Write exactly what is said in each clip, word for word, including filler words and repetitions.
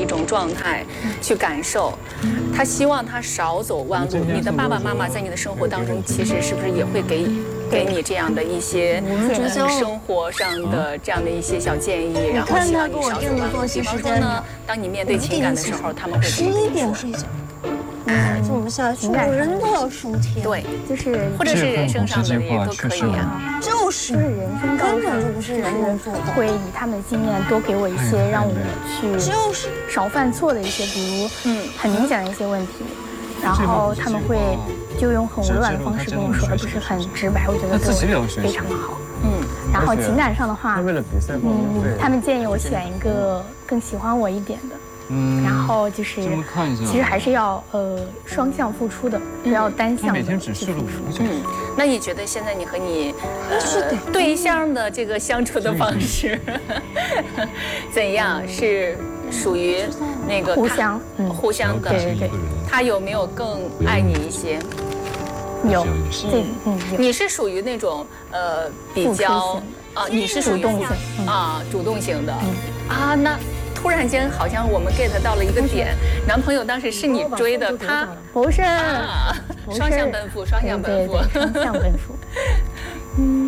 一种状态去感受。他希望他少走弯路。你的爸爸妈妈在你的生活当中，其实是不是也会给给你这样的一些呃生活上的这样的一些小建议，然后希望你少走弯路？比方说呢，当你面对情感的时候，他们会十一点睡觉。哎，这么下去，我人都要收天。 对， 就是或者是人生上的也都可以啊。 就是人生根本就不是人能做到。 会以他们的经验多给我一些让我去就是少犯错的一些，比如嗯很明显的一些问题，然后他们会就用很委婉的方式跟我说，而不是很直白。我觉得对我非常的好。嗯，然后情感上的话，嗯，他们建议我选一个更喜欢我一点的。嗯，然后就是，其实还是要呃双向付出的，不要单向的去付出。 嗯，那你觉得现在你和你呃对象的这个相处的方式怎样？是属于那个互相互相的？ 对对对。 他有没有更爱你一些？ 有，这嗯， 你是属于那种呃比较啊，你是属于主动型啊主动型的啊那。突然间，好像我们 get 到了一个点，男朋友当时是你追的，他不是， 双向奔赴，双向奔赴， 双向奔赴。嗯，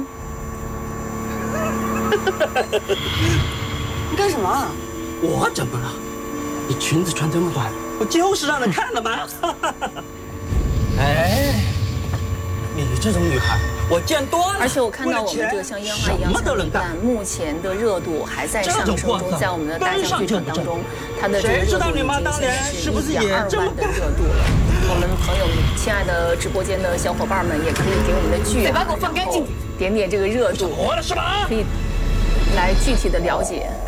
你干什么啊？ 我怎么了？你裙子穿这么短，我就是让人看了嘛。哎，你这种女孩。我见多了， 而且我看到我们这个像烟花一样小鱼干，目前的热度还在上升中，在我们的大象剧场当中，它的这个热度已经是一点二万的热度了。我们朋友们、亲爱的直播间的小伙伴们，也可以给我们的剧啊，然后点点这个热度，可以来具体的了解。